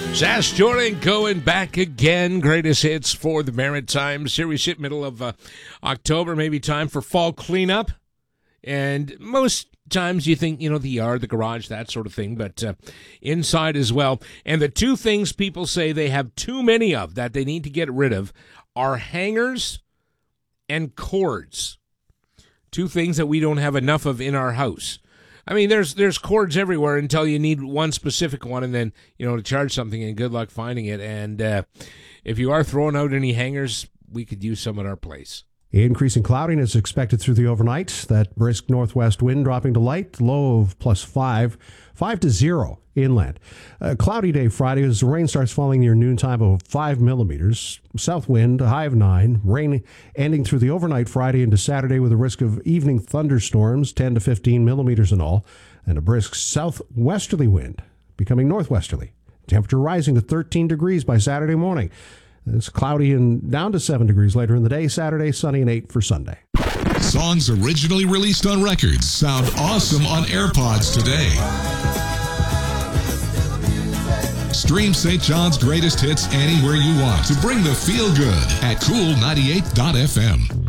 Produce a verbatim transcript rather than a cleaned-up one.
Sass Jordan going back again. Greatest hits for the Maritimes. Here we sit middle of uh, October, maybe time for fall cleanup. And most times you think, you know, the yard, the garage, that sort of thing, but uh, inside as well. And the two things people say they have too many of that they need to get rid of are hangers and cords. Two things that we don't have enough of in our house. I mean, there's there's cords everywhere until you need one specific one, and then, you know, to charge something, and good luck finding it. And uh, if you are throwing out any hangers, we could use some at our place. Increasing cloudiness expected through the overnight. That brisk northwest wind dropping to light, low of plus five, five to zero inland. A cloudy day Friday as the rain starts falling near noontime of five millimeters. South wind, a high of nine. Rain ending through the overnight Friday into Saturday with a risk of evening thunderstorms, ten to fifteen millimeters in all, and a brisk southwesterly wind becoming northwesterly. Temperature rising to thirteen degrees by Saturday morning. It's cloudy and down to seven degrees later in the day. Saturday, sunny and eight for Sunday. Songs originally released on records sound awesome on AirPods today. Stream Saint John's greatest hits anywhere you want to bring the feel good at cool ninety-eight dot f m.